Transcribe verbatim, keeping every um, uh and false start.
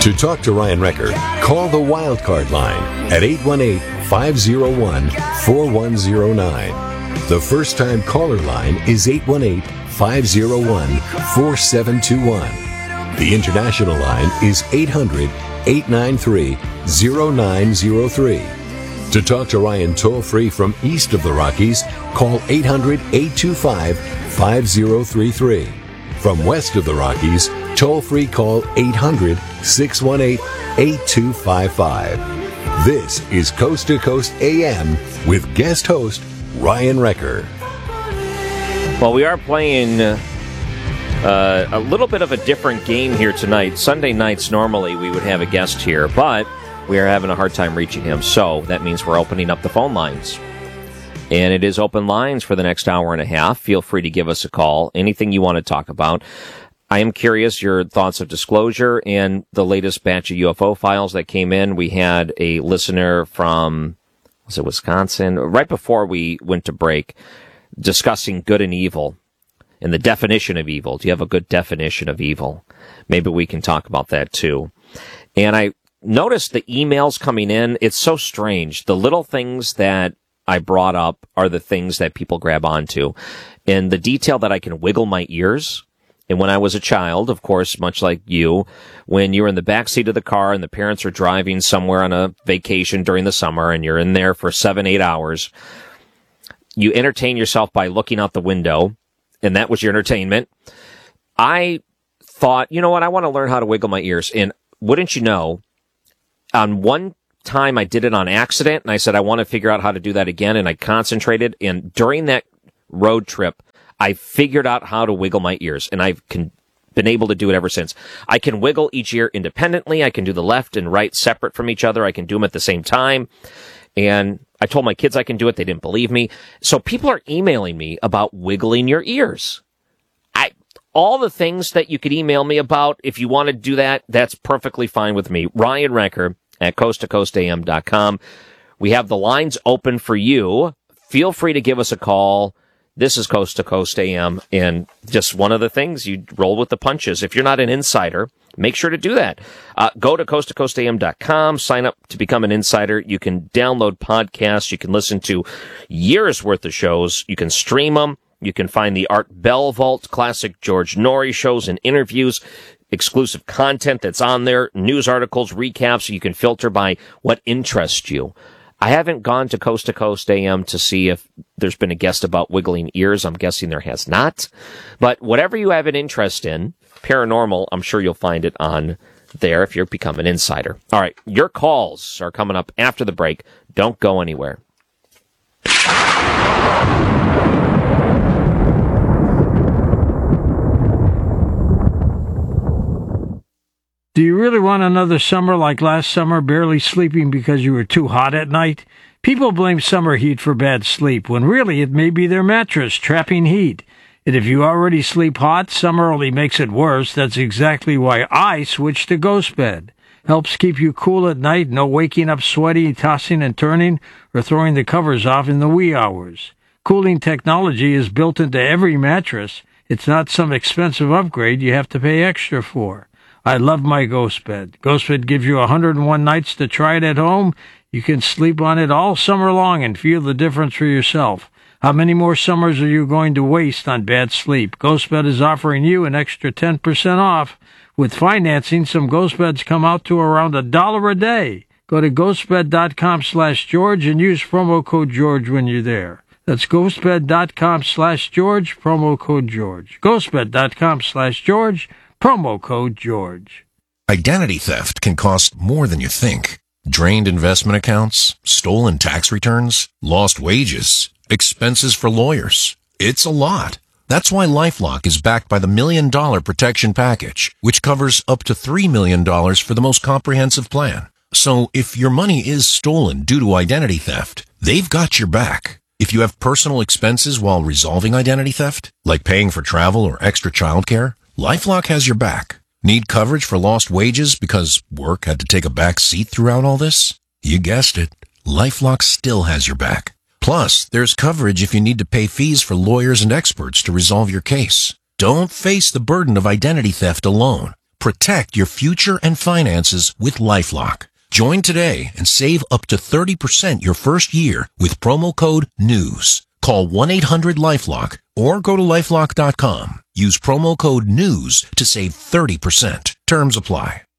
To talk to Ryan Recker, call the Wildcard line at eight one eight, five oh one, four one oh nine. The first-time caller line is eight one eight, five oh one, four seven two one. The international line is eight hundred, eight nine three, oh nine oh three. To talk to Ryan toll-free from east of the Rockies, call eight hundred, eight two five, five oh three three. From west of the Rockies, toll-free call eight hundred, six one eight, eight two five five. This is Coast to Coast A M with guest host Ryan Recker. Well, we are playing uh, a little bit of a different game here tonight. Sunday nights, normally we would have a guest here, but we are having a hard time reaching him, so that means we're opening up the phone lines. And it is open lines for the next hour and a half. Feel free to give us a call. Anything you want to talk about. I am curious your thoughts of disclosure and the latest batch of U F O files that came in. We had a listener from, was it Wisconsin? Right before we went to break, discussing good and evil and the definition of evil. Do you have a good definition of evil? Maybe we can talk about that too. And I noticed the emails coming in. It's so strange. The little things that I brought up are the things that people grab onto. And the detail that I can wiggle my ears. And when I was a child, of course, much like you, when you're in the back seat of the car and the parents are driving somewhere on a vacation during the summer and you're in there for seven, eight hours, you entertain yourself by looking out the window, and that was your entertainment. I thought, you know what, I want to learn how to wiggle my ears. And wouldn't you know, on one time I did it on accident, and I said I want to figure out how to do that again, and I concentrated, and during that road trip, I figured out how to wiggle my ears, and I've con- been able to do it ever since. I can wiggle each ear independently. I can do the left and right separate from each other. I can do them at the same time, and I told my kids I can do it. They didn't believe me. So people are emailing me about wiggling your ears. I all the things that you could email me about, if you want to do that, that's perfectly fine with me. Ryan Recker at coast to coast a m dot com. We have the lines open for you. Feel free to give us a call. This is Coast to Coast A M, and just one of the things, you roll with the punches. If you're not an insider, make sure to do that. Uh, go to coast to coast a m dot com, sign up to become an insider. You can download podcasts. You can listen to years worth of shows. You can stream them. You can find the Art Bell Vault, classic George Norrie shows and interviews, exclusive content that's on there, news articles, recaps. You can filter by what interests you. I haven't gone to Coast to Coast A M to see if there's been a guest about wiggling ears. I'm guessing there has not. But whatever you have an interest in, paranormal, I'm sure you'll find it on there if you become an insider. All right, your calls are coming up after the break. Don't go anywhere. Do you really want another summer like last summer, barely sleeping because you were too hot at night? People blame summer heat for bad sleep, when really it may be their mattress trapping heat. And if you already sleep hot, summer only makes it worse. That's exactly why I switched to Ghost Bed. Helps keep you cool at night, no waking up sweaty, tossing and turning, or throwing the covers off in the wee hours. Cooling technology is built into every mattress. It's not some expensive upgrade you have to pay extra for. I love my Ghost Bed. Ghost Bed gives you one hundred one nights to try it at home. You can sleep on it all summer long and feel the difference for yourself. How many more summers are you going to waste on bad sleep? Ghost Bed is offering you an extra ten percent off. With financing, some Ghost Beds come out to around a dollar a day. Go to ghostbed.com slash George and use promo code George when you're there. That's ghostbed.com slash George, promo code George. ghostbed.com slash George. Promo code George. Identity theft can cost more than you think. Drained investment accounts, stolen tax returns, lost wages, expenses for lawyers. It's a lot. That's why LifeLock is backed by the Million Dollar Protection Package, which covers up to three million dollars for the most comprehensive plan. So if your money is stolen due to identity theft, they've got your back. If you have personal expenses while resolving identity theft, like paying for travel or extra childcare, LifeLock has your back. Need coverage for lost wages because work had to take a back seat throughout all this? You guessed it. LifeLock still has your back. Plus, there's coverage if you need to pay fees for lawyers and experts to resolve your case. Don't face the burden of identity theft alone. Protect your future and finances with LifeLock. Join today and save up to thirty percent your first year with promo code NEWS. Call one eight hundred LifeLock or go to lifelock dot com. Use promo code NEWS to save thirty percent. Terms apply.